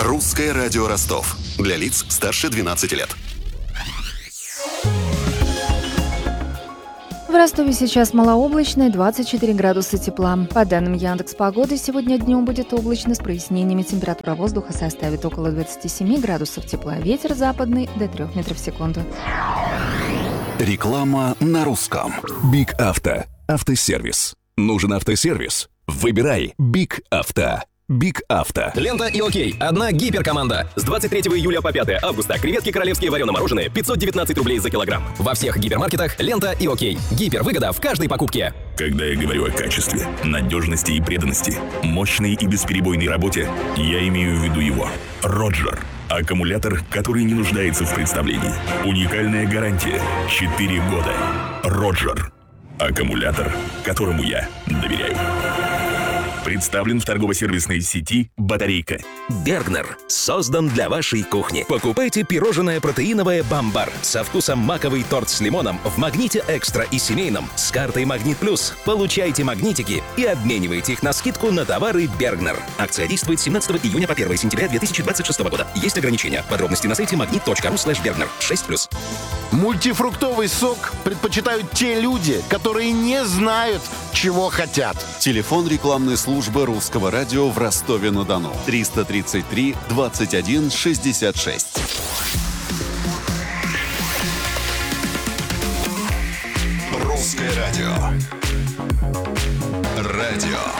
Русское радио Ростов. Для лиц старше 12 лет. В Ростове сейчас малооблачно и 24 градуса тепла. По данным Яндекс.Погоды, сегодня днем будет облачно с прояснениями. Температура воздуха составит около 27 градусов тепла. Ветер западный до 3 метров в секунду. Реклама на русском. Биг Авто. Автосервис. Нужен автосервис? Выбирай Биг Авто. Биг Авто. Лента и Окей. Одна гиперкоманда. С 23 июля по 5 августа креветки королевские варено-мороженые 519 рублей за килограмм. Во всех гипермаркетах Лента и Окей. Гипервыгода в каждой покупке. Когда я говорю о качестве, надежности и преданности, мощной и бесперебойной работе, я имею в виду его. Роджер. Аккумулятор, который не нуждается в представлении. Уникальная гарантия. 4 года. Роджер. Аккумулятор, которому я доверяю. Представлен в торгово-сервисной сети «Батарейка». Бергнер создан для вашей кухни. Покупайте пирожное протеиновое «Бамбар» со вкусом маковый торт с лимоном в «Магните Экстра» и семейном с картой «Магнит Плюс». Получайте магнитики и обменивайте их на скидку на товары Бергнер. Акция действует с 17 июня по 1 сентября 2026 года. Есть ограничения. Подробности на сайте magnet.ru/Bergner. 6+. Мультифруктовый сок предпочитают те люди, которые не знают, чего хотят. Телефон рекламной службы Русского радио в Ростове-на-Дону. 333 21 66. Русское радио. Радио